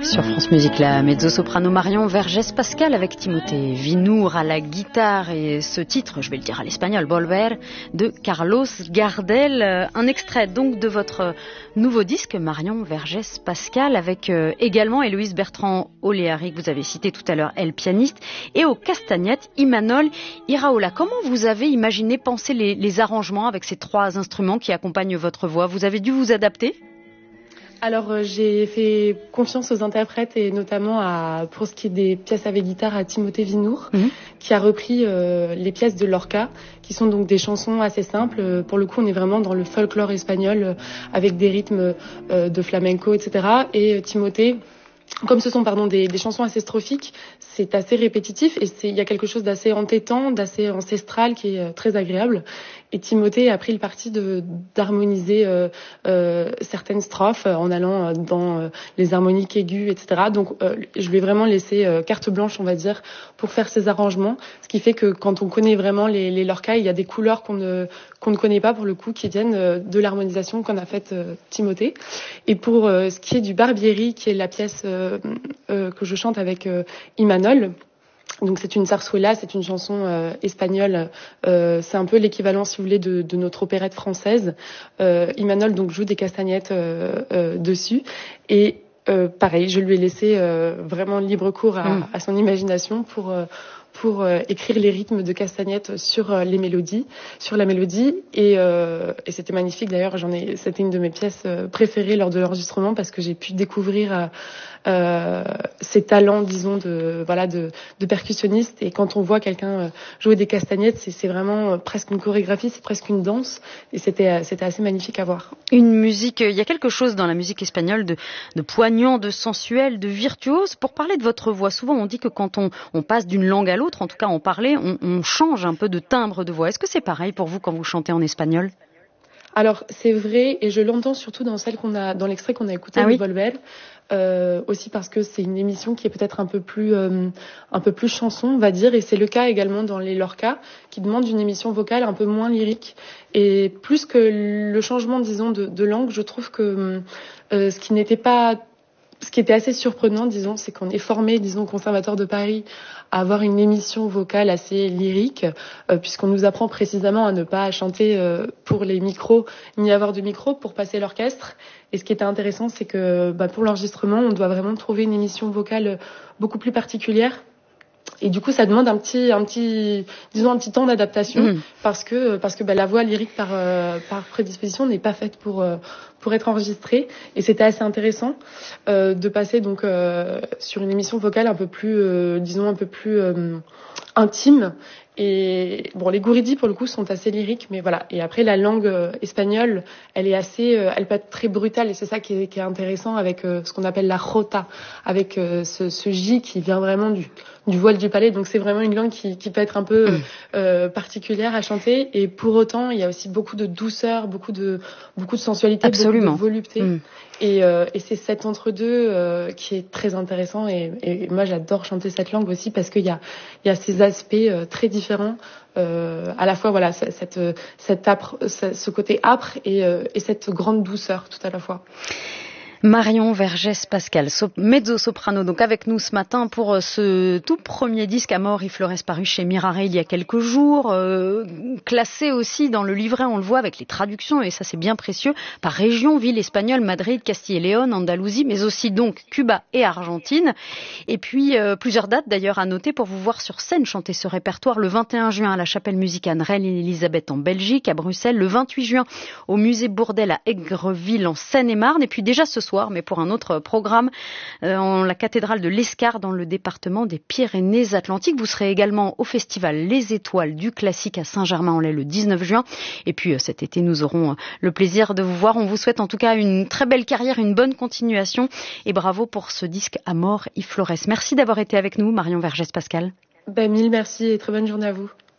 Sur France Musique, la mezzo-soprano Marion Vergès-Pascal avec Timothée Vinour à la guitare et ce titre, je vais le dire à l'espagnol, Volver, de Carlos Gardel. Un extrait donc de votre nouveau disque, Marion Vergès-Pascal, avec également Héloïse Bertrand-Oléary, que vous avez cité tout à l'heure, elle pianiste, et aux castagnettes, Imanol Iraola. Comment vous avez imaginé, pensé les arrangements avec ces trois instruments qui accompagnent votre voix? Vous avez dû vous adapter? Alors j'ai fait confiance aux interprètes et notamment pour ce qui est des pièces avec guitare à Timothée Vinour, qui a repris les pièces de Lorca, qui sont donc des chansons assez simples. Pour le coup, on est vraiment dans le folklore espagnol avec des rythmes de flamenco, etc. Et Timothée, comme ce sont des chansons assez strophiques, c'est assez répétitif et il y a quelque chose d'assez entêtant, d'assez ancestral qui est très agréable. Et Timothée a pris le parti d'harmoniser certaines strophes en allant dans les harmoniques aiguës, etc. Donc je lui ai vraiment laissé carte blanche, on va dire, pour faire ses arrangements. Ce qui fait que quand on connaît vraiment les Lorca, il y a des couleurs qu'on ne connaît pas pour le coup, qui viennent de l'harmonisation qu'on a faite Timothée. Et pour ce qui est du Barbieri, qui est la pièce que je chante avec Imanol. Donc c'est une zarzuela, c'est une chanson espagnole. C'est un peu l'équivalent, si vous voulez, de notre opérette française. Imanol donc joue des castagnettes dessus et pareil, je lui ai laissé vraiment libre cours à son imagination pour écrire les rythmes de castagnettes sur la mélodie et c'était magnifique. D'ailleurs, c'était une de mes pièces préférées lors de l'enregistrement parce que j'ai pu découvrir ses talents, disons, de percussionniste. Et quand on voit quelqu'un jouer des castagnettes, c'est vraiment presque une chorégraphie, c'est presque une danse. Et c'était assez magnifique à voir. Une musique, il y a quelque chose dans la musique espagnole de poignant, de sensuel, de virtuose. Pour parler de votre voix, souvent on dit que quand on passe d'une langue à l'autre, en tout cas en parler, on change un peu de timbre de voix. Est-ce que c'est pareil pour vous quand vous chantez en espagnol? Alors c'est vrai, et je l'entends surtout dans l'extrait qu'on a écouté de Volver. Aussi parce que c'est une émission qui est peut-être un peu plus chanson, on va dire, et c'est le cas également dans les Lorca, qui demandent une émission vocale un peu moins lyrique. Et plus que le changement, disons, de langue, je trouve que ce qui était assez surprenant, disons, c'est qu'on est formé, disons, au Conservatoire de Paris à avoir une émission vocale assez lyrique, puisqu'on nous apprend précisément à ne pas chanter pour les micros, ni avoir de micro pour passer l'orchestre. Et ce qui était intéressant, c'est que pour l'enregistrement, on doit vraiment trouver une émission vocale beaucoup plus particulière. Et du coup, ça demande un petit temps d'adaptation parce que la voix lyrique par prédisposition n'est pas faite pour être enregistrée. Et c'était assez intéressant de passer donc sur une émission vocale un peu plus intime. Et bon, les gouridis pour le coup sont assez lyriques, mais voilà. Et après la langue espagnole, elle peut être très brutale et c'est ça qui est intéressant avec ce qu'on appelle la jota, avec ce J qui vient vraiment du voile du palais. Donc c'est vraiment une langue qui peut être un peu particulière à chanter et pour autant il y a aussi beaucoup de douceur, beaucoup de sensualité, Absolument. beaucoup de volupté. Et c'est cet entre-deux qui est très intéressant et moi j'adore chanter cette langue aussi parce qu'il y a ces aspects très différents, à la fois voilà ce côté âpre et cette grande douceur tout à la fois. Marion Vergès-Pascal, mezzo-soprano, donc avec nous ce matin pour ce tout premier disque Amor y Flores paru chez Mirare il y a quelques jours, classé aussi dans le livret, on le voit avec les traductions et ça c'est bien précieux, par région, ville espagnole, Madrid, Castille et Léon, Andalousie, mais aussi donc Cuba et Argentine. Et puis plusieurs dates d'ailleurs à noter pour vous voir sur scène chanter ce répertoire le 21 juin à la Chapelle musicale Reine-Élisabeth en Belgique, à Bruxelles, le 28 juin au musée Bourdelle à Aigreville en Seine-et-Marne et puis déjà ce soir, mais pour un autre programme, en la cathédrale de l'Escar dans le département des Pyrénées-Atlantiques. Vous serez également au festival Les Étoiles du Classique à Saint-Germain-en-Laye le 19 juin. Et puis cet été, nous aurons le plaisir de vous voir. On vous souhaite en tout cas une très belle carrière, une bonne continuation et bravo pour ce disque Amor y Flores. Merci d'avoir été avec nous, Marion Vergès-Pascal. Mille merci et très bonne journée à vous.